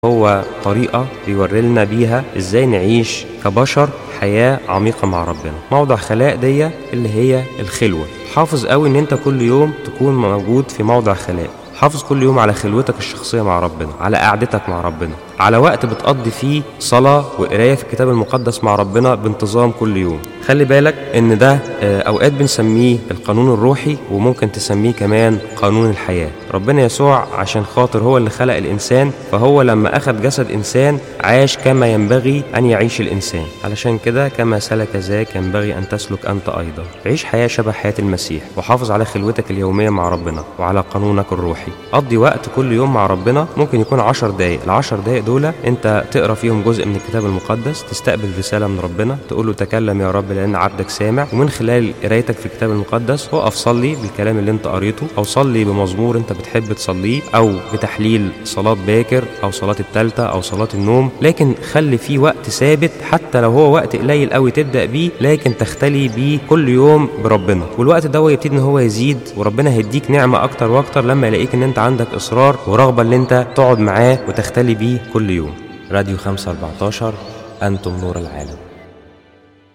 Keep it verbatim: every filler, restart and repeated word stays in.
هو طريقة بيوري لنا بيها ازاي نعيش كبشر حياة عميقة مع ربنا. موضع خلاء دي اللي هي الخلوة. حافظ قوي ان انت كل يوم تكون موجود في موضع خلاء. حافظ كل يوم على خلوتك الشخصية مع ربنا، على قعدتك مع ربنا، على وقت بتقضي فيه صلاة وقراية في الكتاب المقدس مع ربنا بانتظام كل يوم. خلي بالك ان ده اوقات بنسميه القانون الروحي، وممكن تسميه كمان قانون الحياة. ربنا يسوع عشان خاطر هو اللي خلق الانسان، فهو لما اخذ جسد انسان عاش كما ينبغي ان يعيش الانسان. علشان كده كما سلك ذاك ينبغي ان تسلك انت ايضا. عيش حياة شبه حياة المسيح، وحافظ على خلوتك اليومية مع ربنا وعلى قانونك الروحي. قضي وقت كل يوم مع ربنا، ممكن يكون عشر دقايق. العشر دقايق دول انت تقرا فيهم جزء من الكتاب المقدس، تستقبل رسالة من ربنا، تقول له تكلم يا رب لان عبدك سامع. ومن خلال قرايتك في الكتاب المقدس وقف صلي بالكلام اللي انت قريته، او صلي بمزمور انت بتحب تصليه، او بتحليل صلاة باكر او صلاة التالتة او صلاة النوم. لكن خلي فيه وقت ثابت، حتى لو هو وقت قليل قوي تبدأ بيه، لكن تختلي بيه كل يوم بربنا. والوقت ده يبتدي ان هو يزيد، وربنا هيديك نعمة اكتر واكتر لما يلاقيك ان انت عندك اصرار ورغبة ان انت تقعد معاه وتختلي بيه كل يوم. راديو خمسة أربعتاشر، أنتم نور العالم.